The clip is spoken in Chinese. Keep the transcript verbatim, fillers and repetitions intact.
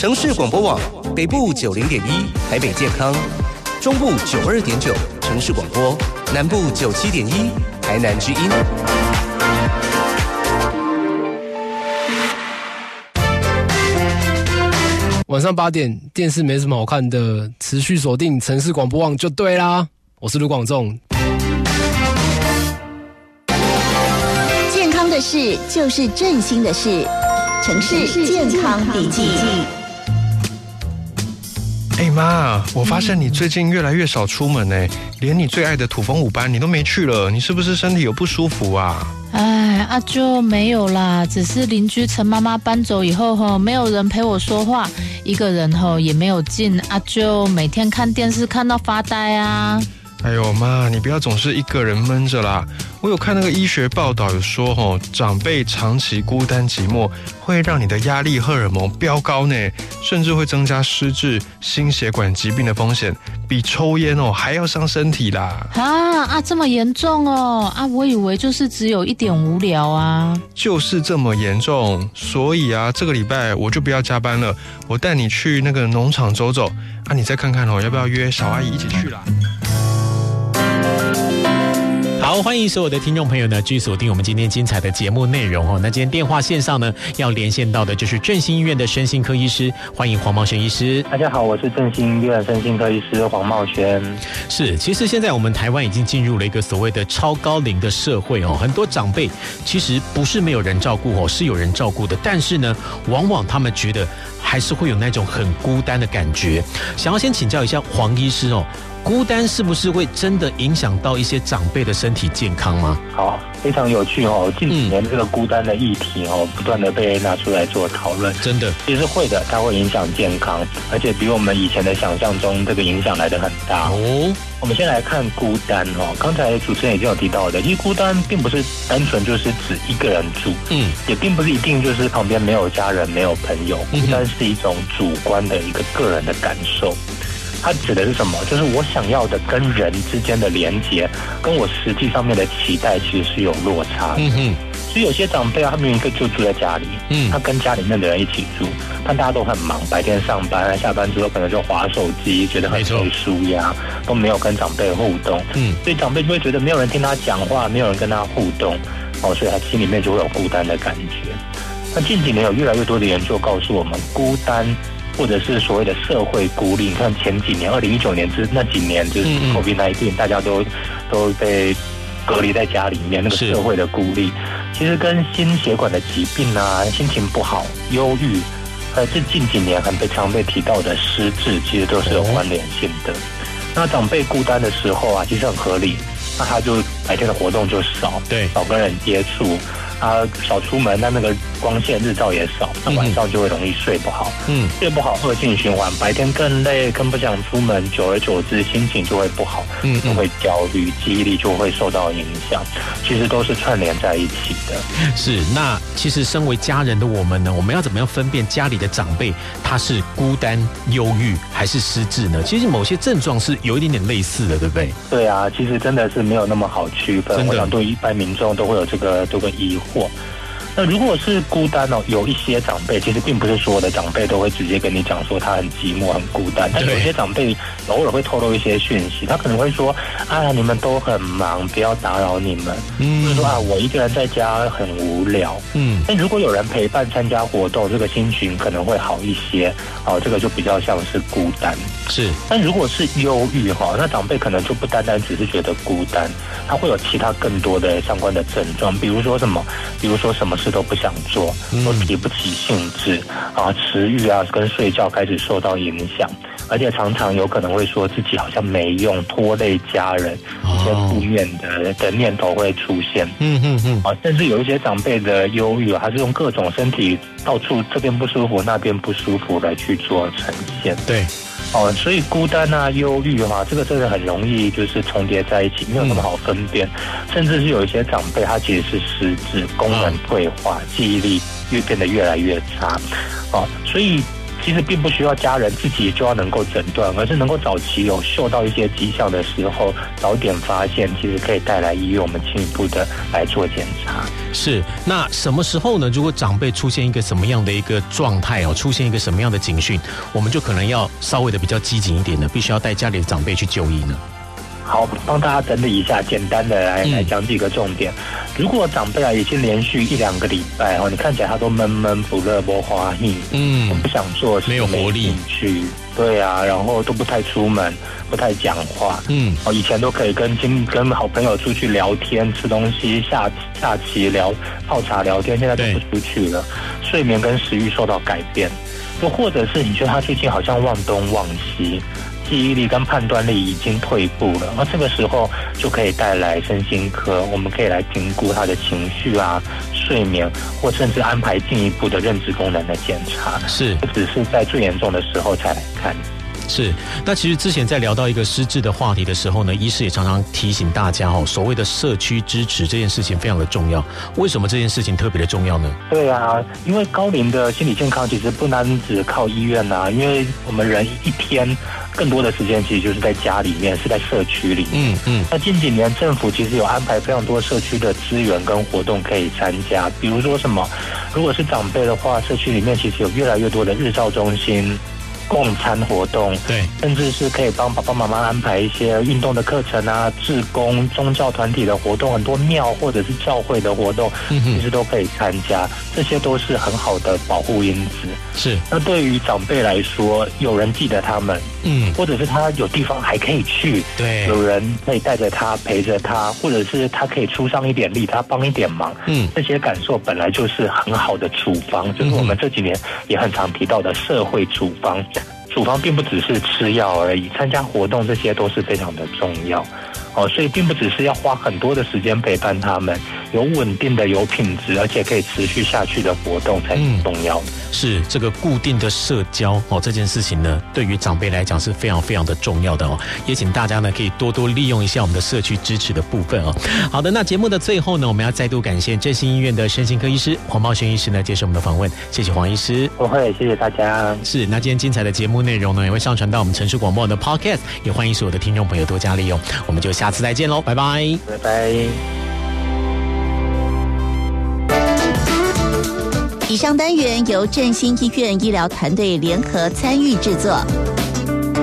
城市广播网北部九零点一台北健康，中部九二点九城市广播，南部九七点一台南之音。 晚上八点，电视没什么好看的，持续锁定城市广播网就对啦。我是卢广仲。 健康的事就是振兴的事，城市健康笔记。 哎妈，我发现你最近越来越少出门哎，连你最爱的土风舞班你都没去了，你是不是身体有不舒服啊？ 哎，啊就没有啦，只是邻居陈妈妈搬走以后吼，没有人陪我说话，一个人吼也没有劲，啊就每天看电视看到发呆啊。 哎呦妈，你不要总是一个人闷着啦。我有看那个医学报道，有说吼，长辈长期孤单寂寞，会让你的压力荷尔蒙飙高呢，甚至会增加失智、心血管疾病的风险，比抽烟哦还要伤身体啦。 啊啊，这么严重哦！啊，我以为就是只有一点无聊啊。 就是这么严重，所以啊，这个礼拜我就不要加班了，我带你去那个农场走走啊，你再看看哦，要不要约小阿姨一起去啦？ 好，欢迎所有的听众朋友呢，继续锁定我们今天精彩的节目内容哦。那今天电话线上呢，要连线到的就是振兴医院的身心科医师，欢迎黄茂轩医师。 大家好，我是振兴医院身心科医师黄茂轩。 是，其实现在我们台湾已经进入了一个所谓的超高龄的社会哦，很多长辈其实不是没有人照顾哦，是有人照顾的，但是呢，往往他们觉得还是会有那种很孤单的感觉。想要先请教一下黄医师哦。孤单是不是会真的影响到一些长辈的身体健康吗？ 好，非常有趣哦。近几年这个孤单的议题哦，不断的被拿出来做讨论。 真的， 其实会的，它会影响健康，而且比我们以前的想象中这个影响来得很大哦。我们先来看孤单哦，刚才主持人已经有提到的，其实孤单并不是单纯就是指一个人住，嗯，也并不是一定就是旁边没有家人、没有朋友。孤单是一种主观的一个个人的感受。它指的是什么？就是我想要的跟人之间的连结，跟我实际上面的期待其实是有落差的。嗯哼，所以有些长辈啊，他明明就住在家里，嗯，他跟家里面的人一起住，但大家都很忙，白天上班，下班之后可能就滑手机，觉得很被舒压，都没有跟长辈互动。嗯，所以长辈就会觉得没有人听他讲话，没有人跟他互动，哦，所以他心里面就会有孤单的感觉。那近几年有越来越多的研究告诉我们，孤单或者是所谓的社会孤立，你看前几年，二零一九年之那几年，就是 COVID 十九，大家都都被隔离在家里面，那个社会的孤立，其实跟心血管的疾病啊、心情不好、忧郁，呃，这近几年很被常被提到的失智，其实都是有关联性的。那长辈孤单的时候啊，其实很合理，那他就白天的活动就少，对，少跟人接触。他少出门，那那个光线日照也少，那晚上就会容易睡不好，嗯，睡不好恶性循环，白天更累，更不想出门，久而久之心情就会不好，嗯，就会焦虑，记忆力就会受到影响，其实都是串联在一起的。 是，那其实身为家人的我们呢，我们要怎么样分辨家里的长辈他是孤单、忧郁还是失智呢？其实某些症状是有一点点类似的，对不对？ 对啊，其实真的是没有那么好区分，我想对一般民众都会有这个这个疑惑。那如果是孤单哦，有一些长辈，其实并不是所有的长辈都会直接跟你讲说他很寂寞、很孤单，但有些长辈偶尔会透露一些讯息，他可能会说：“啊，你们都很忙，不要打扰你们。”嗯，或者说啊，我一个人在家很无聊。嗯，但如果有人陪伴参加活动，这个心情可能会好一些。哦，这个就比较像是孤单。 是， 但如果是忧郁哈，那长辈可能就不单单只是觉得孤单，他会有其他更多的相关的症状，比如说什么，比如说什么事都不想做，都提不起兴致啊，食欲啊跟睡觉开始受到影响，而且常常有可能会说自己好像没用，拖累家人，一些负面的的念头会出现。嗯嗯嗯，啊，甚至有一些长辈的忧郁啊，还是用各种身体到处这边不舒服那边不舒服来去做呈现。 对。 哦，所以孤单啊、忧郁哈，这个真的很容易就是重叠在一起，没有那么好分辨。嗯、甚至是有一些长辈，他其实是失智、功能退化、记忆力越变得越来越差。哦，所以其实并不需要家人自己就要能够诊断，而是能够早期有嗅到一些迹象的时候，早点发现，其实可以带来医院我们进一步的来做检查。 是，那什么时候呢？如果长辈出现一个什么样的一个状态哦，出现一个什么样的警讯，我们就可能要稍微的比较激进一点的，必须要带家里的长辈去就医呢？ 好，帮大家整理一下，简单的来、嗯、来讲几个重点。如果长辈啊已经连续一两个礼拜哦，你看起来他都闷闷不乐、不欢喜，嗯，不想做事， 没有活力， 去对啊，然后都不太出门，不太讲话，嗯，哦，以前都可以跟亲跟好朋友出去聊天、吃东西、下下棋聊泡茶聊天，现在都不出去了，睡眠跟食欲受到改变，又或者是你觉得他最近好像忘东忘西。记忆力跟判断力已经退步了，而这个时候就可以带来身心科，我们可以来评估他的情绪啊、睡眠，或甚至安排进一步的认知功能的检查。 是， 不只是在最严重的时候才来看。 是，那其实之前在聊到一个失智的话题的时候呢，医师也常常提醒大家哦，所谓的社区支持这件事情非常的重要。为什么这件事情特别的重要呢？ 对啊，因为高龄的心理健康其实不单只靠医院啊，因为我们人一天更多的时间其实就是在家里面，是在社区里面。嗯嗯。那近几年政府其实有安排非常多社区的资源跟活动可以参加，比如说什么，如果是长辈的话，社区里面其实有越来越多的日照中心。共餐活动，对，甚至是可以帮爸爸妈妈安排一些运动的课程啊、志工、宗教团体的活动，很多庙或者是教会的活动，嗯、其实都可以参加，这些都是很好的保护因子。 是， 那对于长辈来说，有人记得他们，嗯，或者是他有地方还可以去，对，有人可以带着他陪着他，或者是他可以出上一点力，他帮一点忙，嗯，这些感受本来就是很好的处方，就是我们这几年也很常提到的社会处方。处方并不只是吃药而已，参加活动这些都是非常的重要哦，所以并不只是要花很多的时间陪伴他们，有稳定的、有品质，而且可以持续下去的活动才是重要的。嗯、 是这个固定的社交哦，这件事情呢，对于长辈来讲是非常非常的重要的哦。也请大家呢可以多多利用一下我们的社区支持的部分哦。好的，那节目的最后呢，我们要再度感谢振兴医院的身心科医师黄茂轩医师呢接受我们的访问，谢谢黄医师。 不会，谢谢大家。 是，那今天精彩的节目内容呢也会上传到我们城市广播的 Podcast， 也欢迎所有的听众朋友多加利用。我们就下次再见喽，拜拜， 拜拜。 以上单元由振兴医院医疗团队联合参与制作。